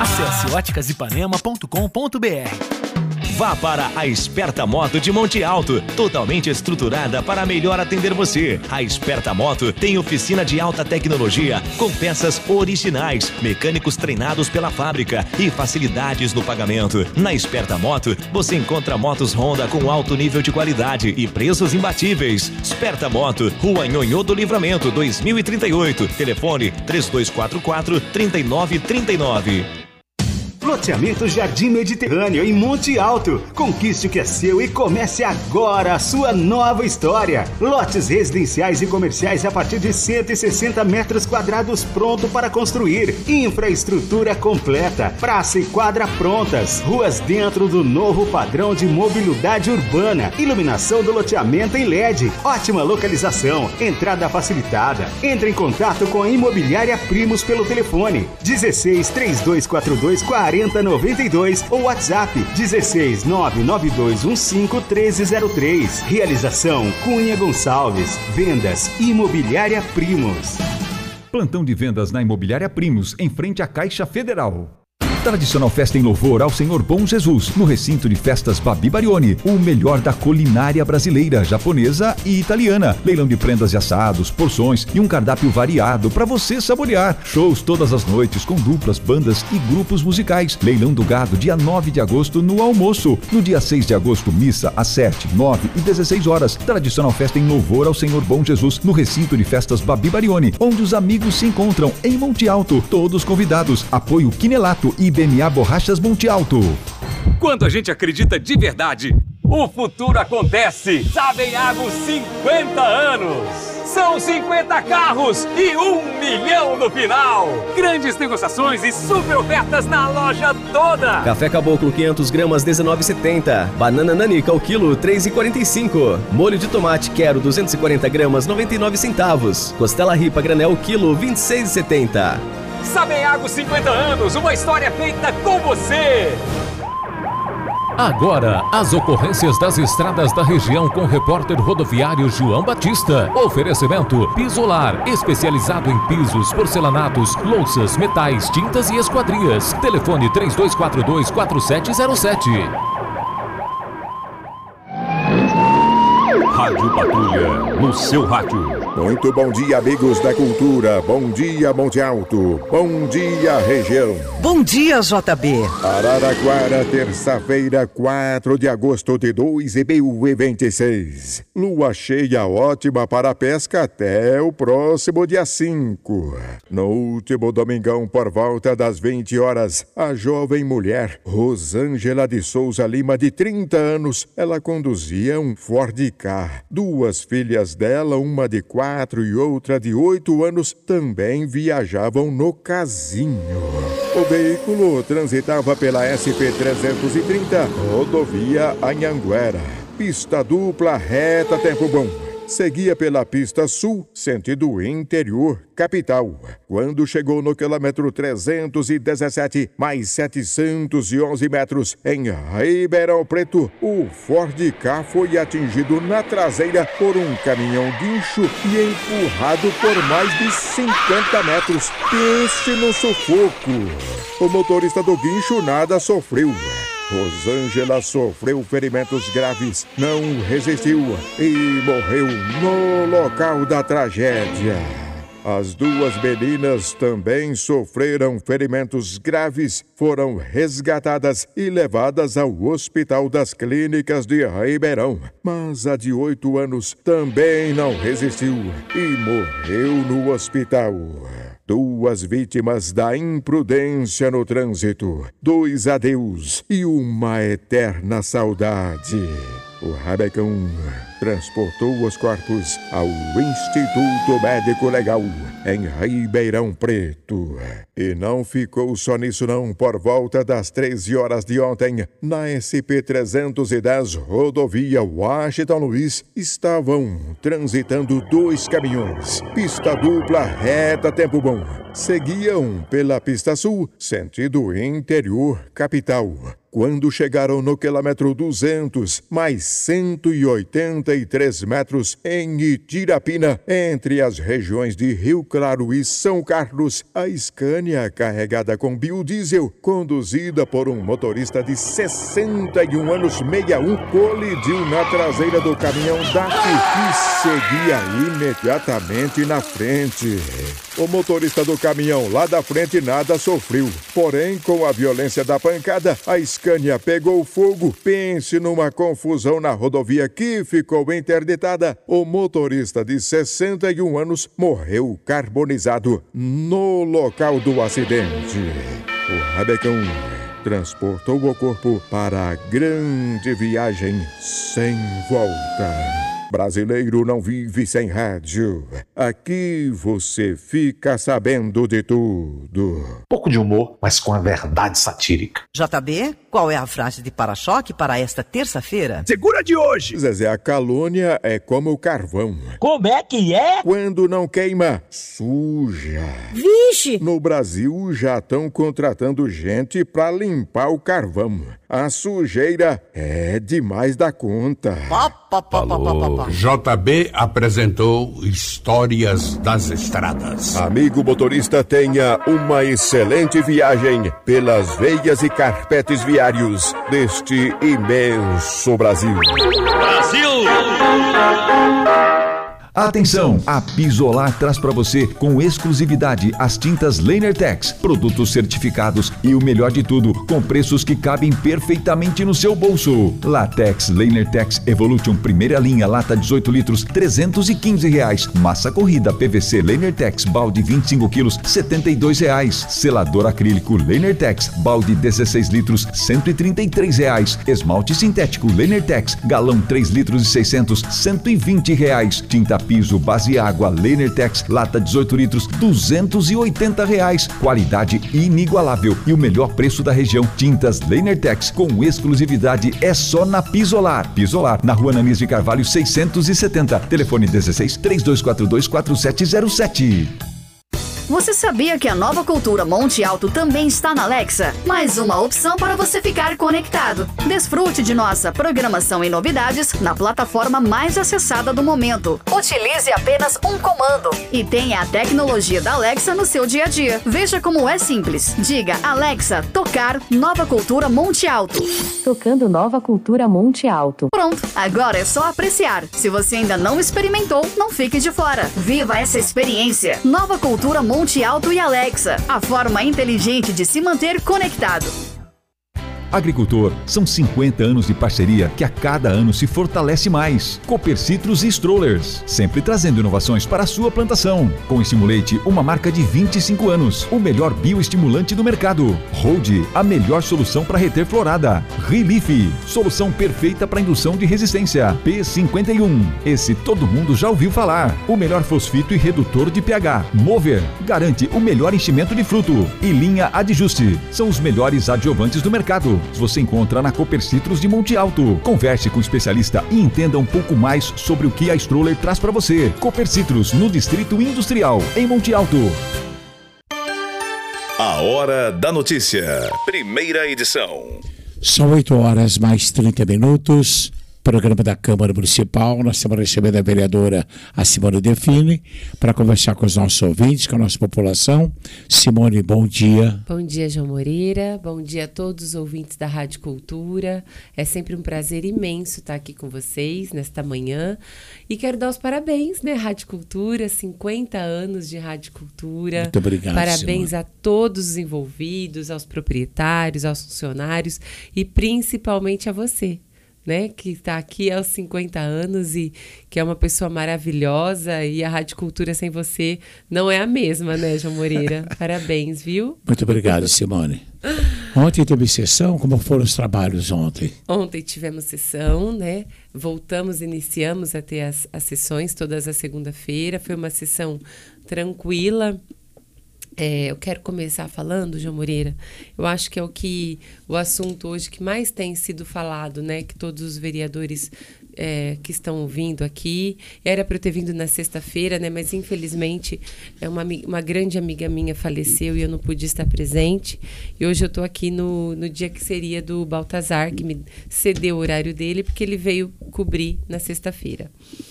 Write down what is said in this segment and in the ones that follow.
Acesse óticasipanema.com.br. Vá para a Esperta Moto de Monte Alto, totalmente estruturada para melhor atender você. A Esperta Moto tem oficina de alta tecnologia, com peças originais, mecânicos treinados pela fábrica e facilidades no pagamento. Na Esperta Moto, você encontra motos Honda com alto nível de qualidade e preços imbatíveis. Esperta Moto, Rua Nhonhô do Livramento, 2038. Telefone 3244-3939. Loteamento Jardim Mediterrâneo em Monte Alto. Conquiste o que é seu e comece agora a sua nova história. Lotes residenciais e comerciais a partir de 160 metros quadrados pronto para construir. Infraestrutura completa. Praça e quadra prontas. Ruas dentro do novo padrão de mobilidade urbana. Iluminação do loteamento em LED. Ótima localização. Entrada facilitada. Entre em contato com a Imobiliária Primos pelo telefone 16 3242 4092 ou WhatsApp 16 99215 1303. Realização Cunha Gonçalves. Vendas Imobiliária Primos. Plantão de vendas na Imobiliária Primos, em frente à Caixa Federal. Tradicional festa em louvor ao Senhor Bom Jesus, no recinto de festas Babi Barioni, o melhor da culinária brasileira, japonesa e italiana. Leilão de prendas e assados, porções e um cardápio variado para você saborear. Shows todas as noites com duplas, bandas e grupos musicais. Leilão do gado dia 9 de agosto no almoço. No dia 6 de agosto, missa às 7, 9 e 16 horas. Tradicional festa em louvor ao Senhor Bom Jesus, no recinto de festas Babi Barioni, onde os amigos se encontram em Monte Alto. Todos convidados. Apoio Quinelato e BMA Borrachas Monte Alto. Quando a gente acredita de verdade, o futuro acontece. Sabenhago 50 anos. São 50 carros e 1 milhão no final. Grandes negociações e super ofertas na loja toda. Café Caboclo 500 gramas 19,70. Banana Nanica ao quilo 3,45. Molho de tomate Quero 240 gramas 99 centavos. Costela Ripa Granel quilo 26,70. Sabenhago 50 anos, uma história feita com você. Agora, as ocorrências das estradas da região com o repórter rodoviário João Batista. Oferecimento Pisolar, especializado em pisos, porcelanatos, louças, metais, tintas e esquadrias. Telefone 3242-4707. Rádio Patrulha, no seu rádio. Muito bom dia, amigos da cultura. Bom dia, Monte Alto. Bom dia, região. Bom dia, JB. Araraquara, terça-feira, 4 de agosto de 2026. Lua cheia ótima para a pesca até o próximo dia 5. No último domingão, por volta das 20 horas, a jovem mulher Rosângela de Souza Lima, de 30 anos, ela conduzia um Ford Ka. Duas filhas dela, uma de 4 e outra de 8 anos, também viajavam no casinho. O veículo transitava pela SP-330, rodovia Anhanguera. Pista dupla, reta, tempo bom. Seguia pela pista sul, sentido interior, capital. Quando chegou no quilômetro 317, mais 711 metros, em Ribeirão Preto, o Ford Ka foi atingido na traseira por um caminhão guincho e empurrado por mais de 50 metros. Pense no sufoco. O motorista do guincho nada sofreu. Rosângela sofreu ferimentos graves, não resistiu e morreu no local da tragédia. As duas meninas também sofreram ferimentos graves, foram resgatadas e levadas ao Hospital das Clínicas de Ribeirão. Mas a de 8 anos também não resistiu e morreu no hospital. Duas vítimas da imprudência no trânsito, 2 adeus e uma eterna saudade. O Rabecão transportou os corpos ao Instituto Médico Legal, em Ribeirão Preto. E não ficou só nisso não. Por volta das 13 horas de ontem, na SP-310, rodovia Washington Luiz, estavam transitando 2 caminhões. Pista dupla, reta, tempo bom. Seguiam pela pista sul, sentido interior, capital. Quando chegaram no quilômetro 200, mais 183 metros em Itirapina, entre as regiões de Rio Claro e São Carlos, a Scania, carregada com biodiesel, conduzida por um motorista de 61 anos, 61, colidiu na traseira do caminhão DAC e seguia imediatamente na frente. O motorista do caminhão lá da frente nada sofreu, porém, com a violência da pancada, a Scania pegou fogo. Pense numa confusão na rodovia que ficou interditada. O motorista de 61 anos morreu carbonizado no local do acidente. O Rabecão transportou o corpo para a grande viagem sem volta. Brasileiro não vive sem rádio. Aqui você fica sabendo de tudo. Pouco de humor, mas com a verdade satírica. JB, qual é a frase de para-choque para esta terça-feira? Segura de hoje! Zezé, a calúnia é como o carvão. Como é que é? Quando não queima, suja. Vixe! No Brasil já estão contratando gente para limpar o carvão. A sujeira é demais da conta. JB apresentou Histórias das Estradas. Amigo motorista, tenha uma excelente viagem pelas veias e carpetes viários deste imenso Brasil. Brasil! Atenção! A Pisolar traz para você com exclusividade as tintas Lanertex, produtos certificados e o melhor de tudo, com preços que cabem perfeitamente no seu bolso. Latex Lanertex Evolution primeira linha, lata 18 litros, R$315. Massa corrida PVC Lanertex, balde 25 quilos, R$72. Selador acrílico Lanertex, balde 16 litros, R$133. Esmalte sintético Lanertex, galão 3 litros e 600, R$120. Tinta piso base água Lanertex, lata 18 litros, R$280. Qualidade inigualável e o melhor preço da região. Tintas Lanertex com exclusividade é só na Pisolar. Pisolar, na Rua Ananias de Carvalho 670. Telefone 16-3242-4707. Você sabia que a Nova Cultura Monte Alto também está na Alexa? Mais uma opção para você ficar conectado. Desfrute de nossa programação e novidades na plataforma mais acessada do momento. Utilize apenas um comando e tenha a tecnologia da Alexa no seu dia a dia. Veja como é simples. Diga, Alexa, tocar Nova Cultura Monte Alto. Tocando Nova Cultura Monte Alto. Pronto, agora é só apreciar. Se você ainda não experimentou, não fique de fora. Viva essa experiência. Nova Cultura Monte Alto e Alexa, a forma inteligente de se manter conectado. Agricultor, são 50 anos de parceria que a cada ano se fortalece mais. Copercitros e Strollers, sempre trazendo inovações para a sua plantação. Com Estimulate, uma marca de 25 anos, o melhor bioestimulante do mercado. Hold, a melhor solução para reter florada. Relief, solução perfeita para indução de resistência. P51, esse todo mundo já ouviu falar. O melhor fosfito e redutor de pH. Mover, garante o melhor enchimento de fruto. E linha Adjuste, são os melhores adjuvantes do mercado. Você encontra na Copercitros de Monte Alto. Converse com o especialista e entenda um pouco mais sobre o que a Stroller traz para você. Copercitros, no Distrito Industrial, em Monte Alto. A Hora da Notícia, primeira edição. São 8 horas mais 30 minutos. Programa da Câmara Municipal. Nós estamos recebendo a vereadora Simone Delfini para conversar com os nossos ouvintes, com a nossa população. Simone, bom dia. Bom dia, João Moreira. Bom dia a todos os ouvintes da Rádio Cultura. É sempre um prazer imenso estar aqui com vocês nesta manhã. E quero dar os parabéns, né, Rádio Cultura, 50 anos de Rádio Cultura. Muito obrigado, Parabéns Simone. a todos os envolvidos, aos proprietários, aos funcionários e principalmente a você, né, que está aqui aos 50 anos e que é uma pessoa maravilhosa, e a Rádio Cultura sem você não é a mesma, né, João Moreira? Parabéns, viu? Muito obrigado, Simone. Ontem teve sessão, como foram os trabalhos ontem? Ontem tivemos sessão, né? Iniciamos a ter as sessões todas as segunda-feira, foi uma sessão tranquila. Eu quero começar falando, João Moreira, eu acho que é o assunto hoje que mais tem sido falado, né, que todos os vereadores que estão vindo aqui. Era para eu ter vindo na sexta-feira, né? Mas infelizmente uma grande amiga minha faleceu e eu não pude estar presente. E hoje eu estou aqui no dia que seria do Baltazar, que me cedeu o horário dele, porque ele veio cobrir na sexta-feira.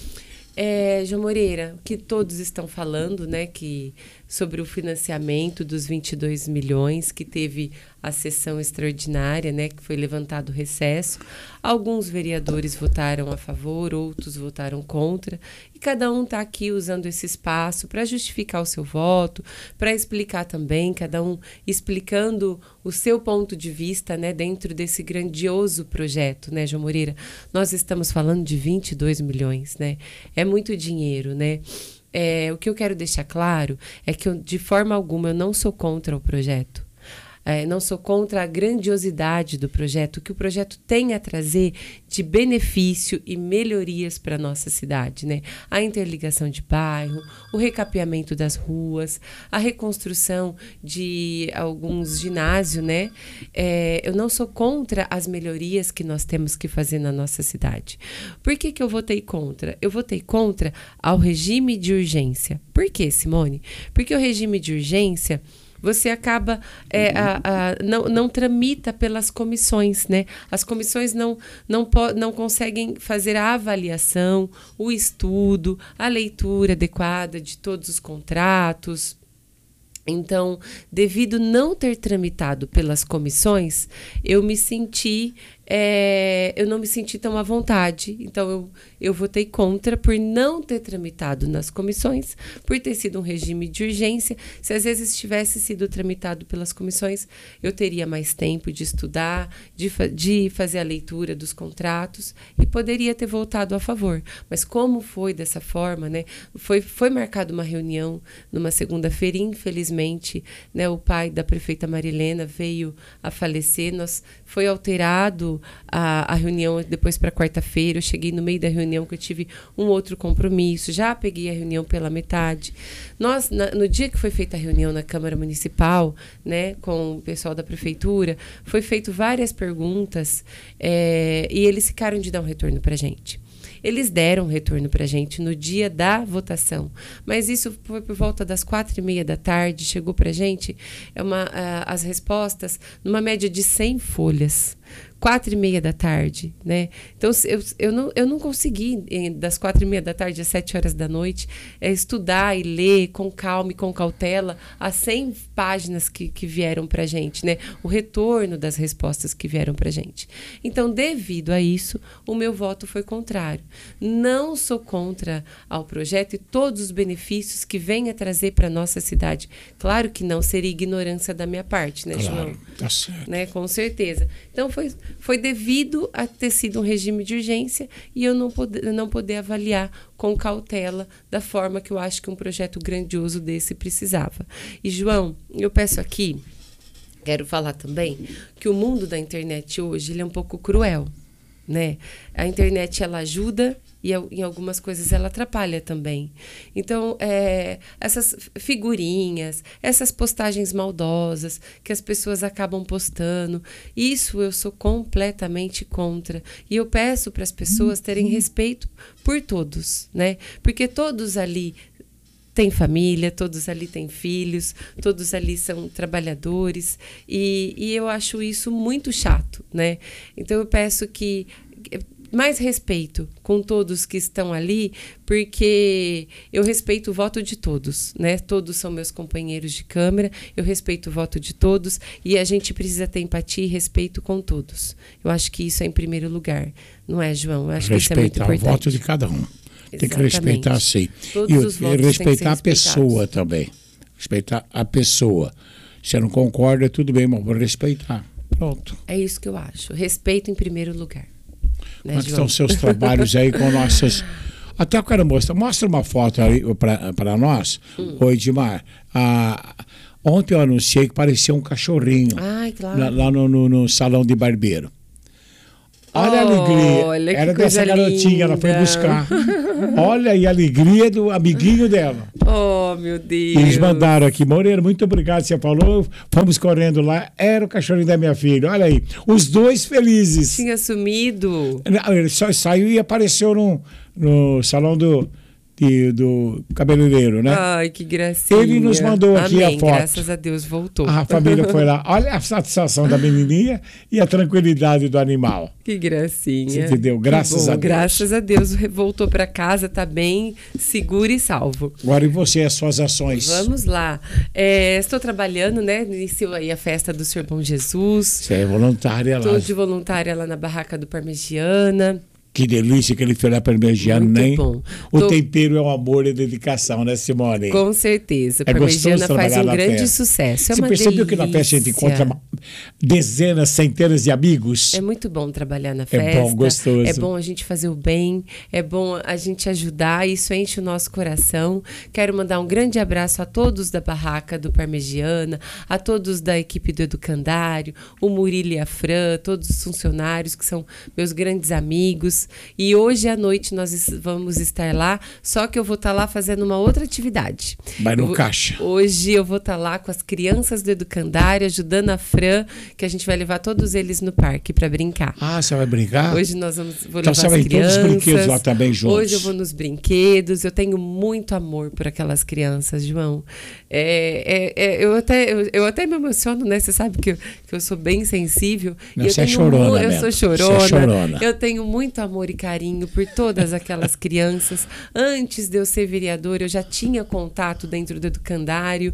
João Moreira, o que todos estão falando, né, sobre o financiamento dos 22 milhões, que teve a sessão extraordinária, né, que foi levantado o recesso. Alguns vereadores votaram a favor, outros votaram contra, e cada um está aqui usando esse espaço para justificar o seu voto, para explicar também, cada um explicando o seu ponto de vista, né, dentro desse grandioso projeto, né, João Moreira? Nós estamos falando de 22 milhões, né? É muito dinheiro, né? O que eu quero deixar claro é que de forma alguma eu não sou contra o projeto. Não sou contra a grandiosidade do projeto, o que o projeto tem a trazer de benefício e melhorias para a nossa cidade, né? A interligação de bairro, o recapeamento das ruas, a reconstrução de alguns ginásios, né? Eu não sou contra as melhorias que nós temos que fazer na nossa cidade. Por que eu votei contra? Eu votei contra ao regime de urgência. Por quê, Simone? Porque o regime de urgência, você acaba, não tramita pelas comissões, né? As comissões não conseguem fazer a avaliação, o estudo, a leitura adequada de todos os contratos. Então, devido não ter tramitado pelas comissões, eu não me senti tão à vontade. Então, eu votei contra por não ter tramitado nas comissões, por ter sido um regime de urgência. Se às vezes tivesse sido tramitado pelas comissões, eu teria mais tempo de estudar, de fazer a leitura dos contratos e poderia ter votado a favor. Mas como foi dessa forma, né? Foi marcada uma reunião numa segunda-feira, infelizmente, né, o pai da prefeita Marilena veio a falecer. Foi alterado a reunião depois para quarta-feira. Eu cheguei no meio da reunião que eu tive um outro compromisso, já peguei a reunião pela metade. No dia que foi feita a reunião na Câmara Municipal, né, com o pessoal da prefeitura, foi feito várias perguntas e eles ficaram de dar um retorno para a gente. Eles deram um retorno para a gente no dia da votação, mas isso foi por volta das 4h30 da tarde, chegou para a gente as respostas numa média de 100 folhas. 4h30 da tarde, né? Então, eu não consegui, das 4h30 da tarde às 7 horas da noite, estudar e ler com calma e com cautela as 100 páginas que vieram para a gente, né? O retorno das respostas que vieram para a gente. Então, devido a isso, o meu voto foi contrário. Não sou contra ao projeto e todos os benefícios que vem a trazer para a nossa cidade. Claro que não seria ignorância da minha parte, né, claro, João? Tá certo. Né? Com certeza. Então, foi devido a ter sido um regime de urgência e eu não poder avaliar com cautela da forma que eu acho que um projeto grandioso desse precisava. E, João, eu peço aqui, quero falar também, que o mundo da internet hoje ele é um pouco cruel, né? A internet, ela ajuda e em algumas coisas ela atrapalha também. Então, essas figurinhas, essas postagens maldosas que as pessoas acabam postando, isso eu sou completamente contra. E eu peço para as pessoas terem respeito por todos, né? Porque todos ali têm família, todos ali têm filhos, todos ali são trabalhadores e eu acho isso muito chato, né? Então, eu peço que mais respeito com todos que estão ali, porque eu respeito o voto de todos, né? Todos são meus companheiros de Câmara, eu respeito o voto de todos e a gente precisa ter empatia e respeito com todos. Eu acho que isso é em primeiro lugar, não é, João? Eu acho que isso é muito importante. Respeitar o voto de cada um. Exatamente. Tem que respeitar, sim. E respeitar a pessoa também. Respeitar a pessoa. Se não concorda, tudo bem, mas vou respeitar. Pronto. É isso que eu acho. Respeito em primeiro lugar. Como é que estão seus trabalhos aí com nossas... Até eu quero mostra uma foto aí para nós. Oi, Edmar. Ontem eu anunciei que parecia um cachorrinho. Ai, claro. Lá no salão de barbeiro. Olha a alegria. Olha, era dessa garotinha, ela foi buscar. Olha aí a alegria do amiguinho dela. Oh, meu Deus. Eles mandaram aqui, Moreira, muito obrigado, você falou. Fomos correndo lá, era o cachorrinho da minha filha. Olha aí, os dois felizes. Tinha sumido. Ele só saiu e apareceu no salão do cabeleireiro, né? Ai, que gracinha. Ele nos mandou aqui a foto. Graças a Deus, voltou. A família foi lá. Olha a satisfação da menininha e a tranquilidade do animal. Que gracinha. Você entendeu? Graças a Deus. Graças a Deus, voltou para casa, tá bem seguro e salvo. Agora, e você, as suas ações? Vamos lá. Estou trabalhando, né? Iniciou aí a festa do Senhor Bom Jesus. Você é voluntária lá. Estou de voluntária lá na barraca do Parmegiana. Que delícia aquele filé parmegiano, nem. Bom. O tempero é um amor e dedicação, né, Simone? Com certeza. O Parmegiana faz um grande sucesso. Você percebeu que na festa a gente encontra dezenas, centenas de amigos? É muito bom trabalhar na festa. É bom, gostoso. É bom a gente fazer o bem, é bom a gente ajudar, isso enche o nosso coração. Quero mandar um grande abraço a todos da barraca do Parmegiana, a todos da equipe do Educandário, o Murilo e a Fran, todos os funcionários que são meus grandes amigos. E hoje à noite nós vamos estar lá, só que eu vou estar lá fazendo uma outra atividade. Vai no caixa. Hoje eu vou estar lá com as crianças do Educandário, ajudando a Fran, que a gente vai levar todos eles no parque para brincar. Ah, você vai brincar? Hoje nós vou então levar você vai as crianças. Todos os brinquedos lá também juntos. Hoje eu vou nos brinquedos, eu tenho muito amor por aquelas crianças, João. Eu até me emociono, né? Você sabe que eu sou bem sensível. Não, você é chorona, eu sou chorona. Você é chorona. Eu tenho muito amor e carinho por todas aquelas crianças. Antes de eu ser vereadora, eu já tinha contato dentro do Educandário.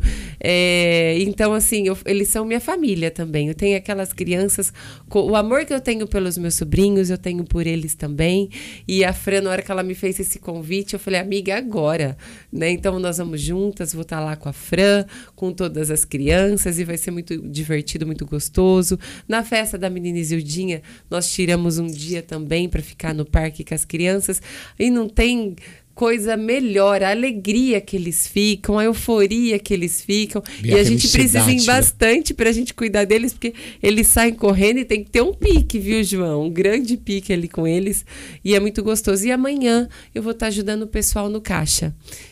Então, assim, eles são minha família também. Eu tenho aquelas crianças, o amor que eu tenho pelos meus sobrinhos, eu tenho por eles também. E a Fran, na hora que ela me fez esse convite, eu falei, amiga, agora, né? Então, nós vamos juntas, vou estar lá com a Fran, com todas as crianças, e vai ser muito divertido, muito gostoso. Na festa da menina Isildinha, nós tiramos um dia também para ficar no parque com as crianças, e não tem coisa melhor, a alegria que eles ficam, a euforia que eles ficam, e a gente precisa ir bastante para a gente cuidar deles, porque eles saem correndo e tem que ter um pique, viu, João? Um grande pique ali com eles, e é muito gostoso. E amanhã eu vou estar ajudando o pessoal no caixa.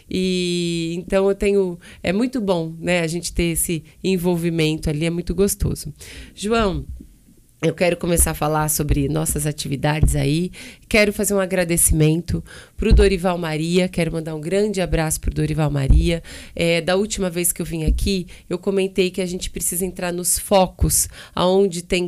E então é muito bom, né, a gente ter esse envolvimento ali, é muito gostoso. João, eu quero começar a falar sobre nossas atividades aí. Quero fazer um agradecimento para o Dorival Maria. Quero mandar um grande abraço para o Dorival Maria. Da última vez que eu vim aqui, eu comentei que a gente precisa entrar nos focos, onde tem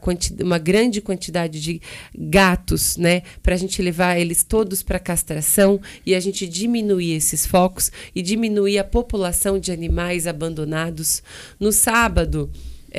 uma grande quantidade de gatos, né? Para a gente levar eles todos para castração e a gente diminuir esses focos e diminuir a população de animais abandonados. No sábado,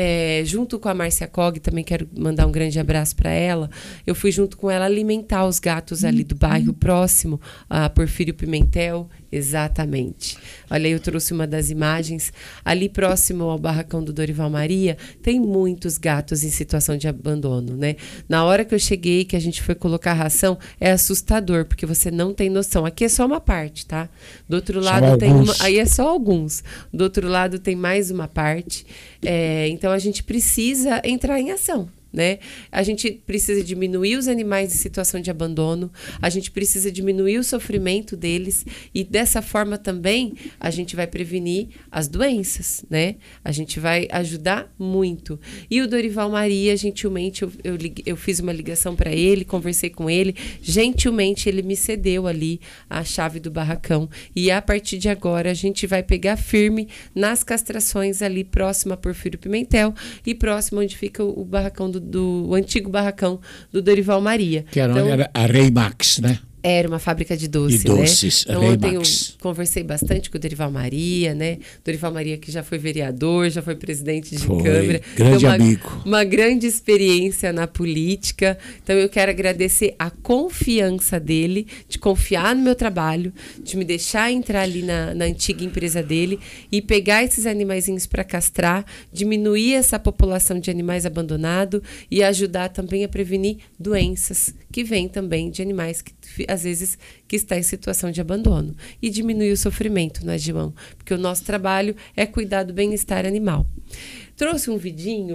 junto com a Márcia Cog, também quero mandar um grande abraço para ela. Eu fui junto com ela alimentar os gatos ali do bairro próximo a Porfírio Pimentel. Exatamente. Olha, eu trouxe uma das imagens. Ali próximo ao barracão do Dorival Maria, tem muitos gatos em situação de abandono, né? Na hora que eu cheguei, que a gente foi colocar a ração, é assustador, porque você não tem noção. Aqui é só uma parte, tá? Do outro lado tem aí é só alguns. Do outro lado tem mais uma parte. Então a gente precisa entrar em ação, né? A gente precisa diminuir os animais em situação de abandono, a gente precisa diminuir o sofrimento deles, e dessa forma também a gente vai prevenir as doenças, né? A gente vai ajudar muito. E o Dorival Maria, gentilmente, eu fiz uma ligação para ele, conversei com ele, gentilmente ele me cedeu ali a chave do barracão, e a partir de agora a gente vai pegar firme nas castrações ali próximo a Porfírio Pimentel e próximo onde fica o barracão do antigo barracão do Dorival Maria. Que era a Reimax, né? Era uma fábrica de doces, né? Então eu conversei bastante com o Dorival Maria, né? Dorival Maria que já foi vereador, já foi presidente de Câmara. Grande amigo. Uma grande experiência na política. Então eu quero agradecer a confiança dele, de confiar no meu trabalho, de me deixar entrar ali na antiga empresa dele e pegar esses animaizinhos para castrar, diminuir essa população de animais abandonados e ajudar também a prevenir doenças que vêm também de animais que às vezes que está em situação de abandono, e diminuir o sofrimento, né, João? Porque o nosso trabalho é cuidar do bem-estar animal. Trouxe um vidinho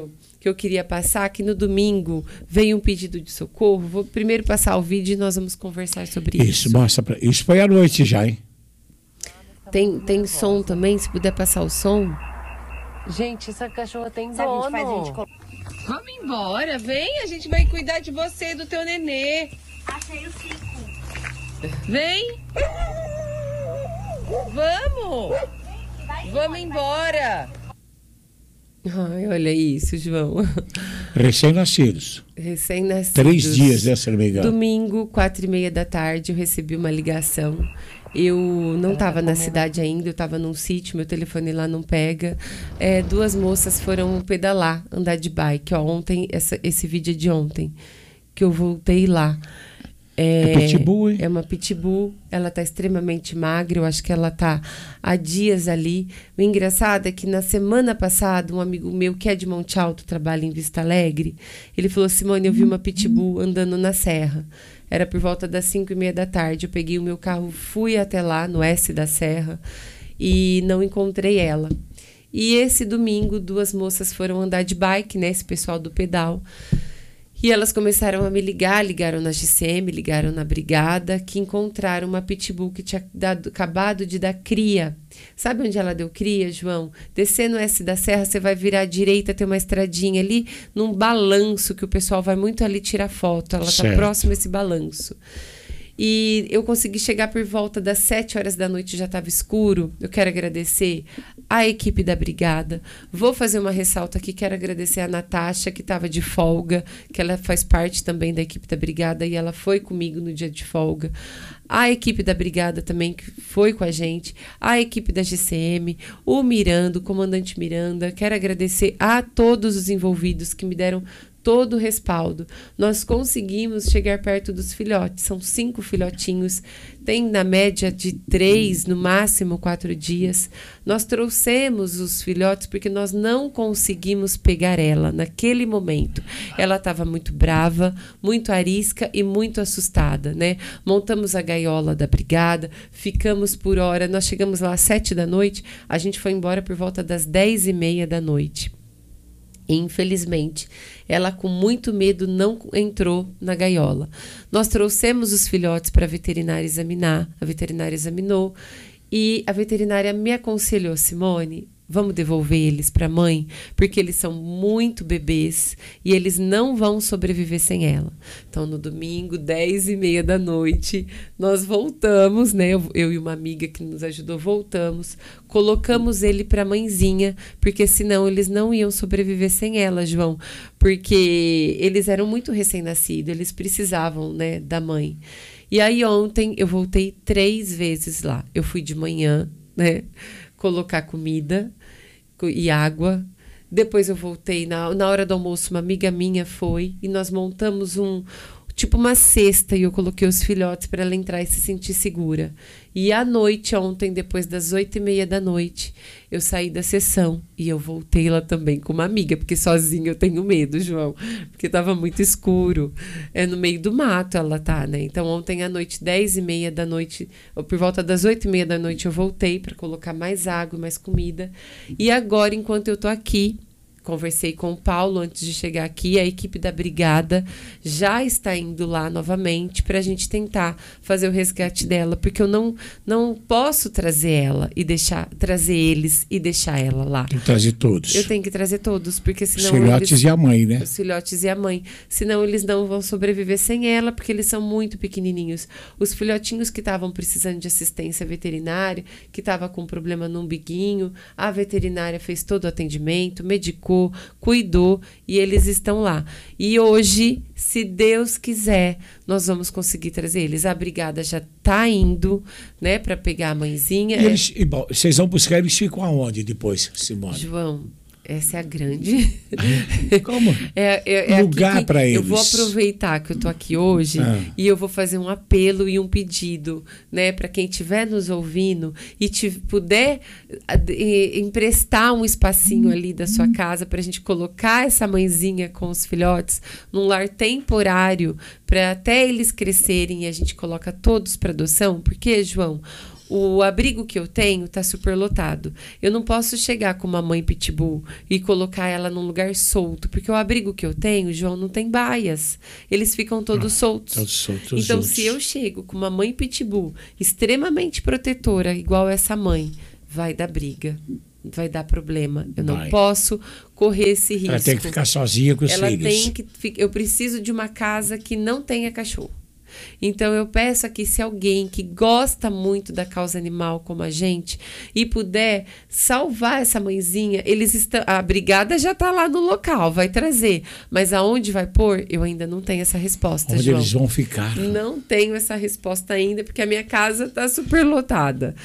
que eu queria passar, que no domingo veio um pedido de socorro. Vou primeiro passar o vídeo e nós vamos conversar sobre isso. Isso, mostra pra... Isso foi à noite já, hein? Tem som também, se puder passar o som. Gente, essa cachorra tem dono. Vamos embora, vem, a gente vai cuidar de você e do teu nenê. Achei o 5. Vem. Vamos. Vamos embora. Ai, olha isso, João. Recém-nascidos. Recém-nascidos. 3 dias, né, se não me engano. Domingo, 4h30 da tarde, eu recebi uma ligação. Eu não estava na cidade ainda, eu estava num sítio, meu telefone lá não pega. 2 moças foram pedalar, andar de bike. Ó, ontem, esse vídeo é de ontem, que eu voltei lá. É pitbull, hein? É uma pitbull, ela tá extremamente magra, eu acho que ela tá há dias ali. O engraçado é que na semana passada, um amigo meu que é de Monte Alto, trabalha em Vista Alegre, ele falou: Simone, eu vi uma pitbull andando na serra. Era por volta das 5h30 da tarde, eu peguei o meu carro, fui até lá, no S da Serra, e não encontrei ela. E esse domingo, 2 moças foram andar de bike, né, esse pessoal do pedal. E elas começaram a me ligaram na GCM, ligaram na brigada, que encontraram uma pitbull que tinha acabado de dar cria. Sabe onde ela deu cria, João? Descendo o S da Serra, você vai virar à direita, tem uma estradinha ali, num balanço, que o pessoal vai muito ali tirar foto. Ela está próxima a esse balanço. E eu consegui chegar por volta das 7h da noite, já estava escuro. Eu quero agradecer a equipe da brigada. Vou fazer uma ressalta aqui, quero agradecer a Natasha, que estava de folga, que ela faz parte também da equipe da brigada e ela foi comigo no dia de folga. A equipe da brigada também, que foi com a gente, a equipe da GCM, o Miranda, o comandante Miranda. Quero agradecer a todos os envolvidos que me deram todo o respaldo. Nós conseguimos chegar perto dos filhotes. São 5 filhotinhos. Tem na média de 3, no máximo 4 dias. Nós trouxemos os filhotes porque nós não conseguimos pegar ela naquele momento. Ela estava muito brava, muito arisca e muito assustada, né? Montamos a gaiola da brigada, ficamos por hora. Nós chegamos lá às 7 da noite, a gente foi embora por volta das 10h30 da noite. Infelizmente, ela com muito medo não entrou na gaiola. Nós trouxemos os filhotes para a veterinária examinar, a veterinária examinou e a veterinária me aconselhou: Simone, vamos devolver eles para a mãe, porque eles são muito bebês e eles não vão sobreviver sem ela. Então, no domingo, 10h30 da noite, nós voltamos, né? Eu e uma amiga que nos ajudou, voltamos, colocamos ele para a mãezinha, porque senão eles não iam sobreviver sem ela, João, porque eles eram muito recém-nascidos, eles precisavam, né, da mãe. E aí ontem eu voltei 3 vezes lá. Eu fui de manhã, né, colocar comida e água. Depois eu voltei na hora do almoço, uma amiga minha foi e nós montamos uma cesta e eu coloquei os filhotes para ela entrar e se sentir segura. E à noite, ontem, depois das 8h30 da noite, eu saí da sessão e eu voltei lá também com uma amiga, porque sozinha eu tenho medo, João, porque estava muito escuro. É no meio do mato ela tá, né? Então ontem à noite, 10h30 da noite, por volta das 8h30 da noite, eu voltei para colocar mais água, mais comida. E agora, enquanto eu tô aqui, conversei com o Paulo antes de chegar aqui, a equipe da brigada já está indo lá novamente para a gente tentar fazer o resgate dela, porque eu não posso trazer ela e trazer eles e deixar ela lá. Tem que trazer todos. Eu tenho que trazer todos, porque senão os filhotes e a mãe, né? Os filhotes e a mãe. Senão eles não vão sobreviver sem ela, porque eles são muito pequenininhos. Os filhotinhos que estavam precisando de assistência veterinária, que estava com problema no umbiguinho, a veterinária fez todo o atendimento, medicou, cuidou e eles estão lá. E hoje, se Deus quiser, nós vamos conseguir trazer eles. A brigada já está indo, né, para pegar a mãezinha. E bom, vocês vão buscar, eles ficam aonde depois, Simone? João, essa é a grande... Como? Lugar para eles. Eu vou aproveitar que eu tô aqui hoje e eu vou fazer um apelo e um pedido, né, para quem estiver nos ouvindo e puder emprestar um espacinho ali da sua casa para a gente colocar essa mãezinha com os filhotes num lar temporário para até eles crescerem e a gente coloca todos para adoção, porque, João, o abrigo que eu tenho tá superlotado. Eu não posso chegar com uma mãe pitbull e colocar ela num lugar solto, porque o abrigo que eu tenho, João, não tem baias. Eles ficam todos soltos. Todos soltos. Então, se eu chego com uma mãe pitbull extremamente protetora, igual essa mãe, vai dar briga. Vai dar problema. Eu não posso correr esse risco. Ela tem que ficar sozinha com os filhos. Eu preciso de uma casa que não tenha cachorro. Então eu peço aqui, se alguém que gosta muito da causa animal como a gente e puder salvar essa mãezinha, a brigada já está lá no local, vai trazer, mas aonde vai pôr, eu ainda não tenho essa resposta. Onde João. eles vão ficar? Não tenho essa resposta ainda, porque a minha casa está superlotada.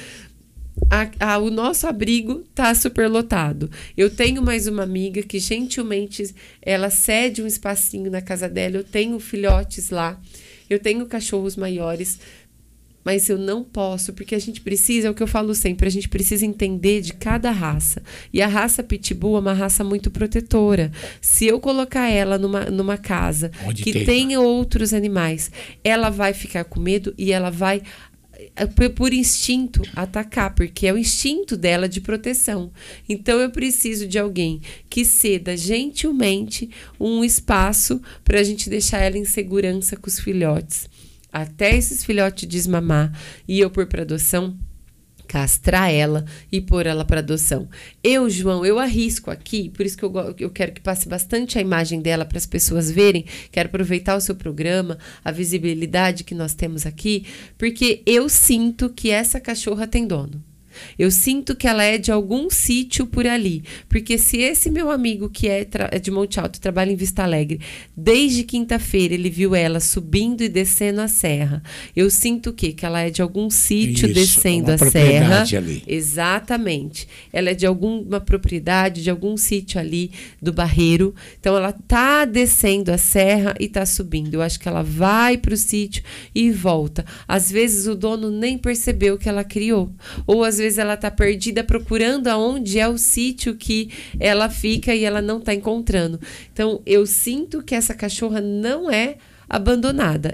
O nosso abrigo está superlotado. Eu tenho mais uma amiga que gentilmente ela cede um espacinho na casa dela. Eu tenho filhotes lá. Eu tenho cachorros maiores, mas eu não posso, porque a gente precisa, é o que eu falo sempre, a gente precisa entender de cada raça. E a raça Pitbull é uma raça muito protetora. Se eu colocar ela numa casa que tenha outros animais, ela vai ficar com medo e ela vai, por instinto, atacar, porque é o instinto dela de proteção. Então eu preciso de alguém que ceda gentilmente um espaço para a gente deixar ela em segurança com os filhotes, até esses filhotes desmamar e eu pôr para adoção, castrar ela e pôr ela para adoção. João, eu arrisco aqui, por isso que eu quero que passe bastante a imagem dela para as pessoas verem, quero aproveitar o seu programa, a visibilidade que nós temos aqui, porque eu sinto que essa cachorra tem dono. Eu sinto que ela é de algum sítio por ali, porque se esse meu amigo que é de Monte Alto, trabalha em Vista Alegre, desde quinta-feira ele viu ela subindo e descendo a serra, eu sinto que ela é de algum sítio descendo a serra. Ali. Exatamente. Ela é de alguma propriedade, de algum sítio ali do Barreiro. Então ela tá descendo a serra e tá subindo. Eu acho que ela vai pro sítio e volta. Às vezes o dono nem percebeu que ela criou, ou às vezes ela está perdida procurando aonde é o sítio que ela fica e ela não está encontrando. Então, eu sinto que essa cachorra não é abandonada.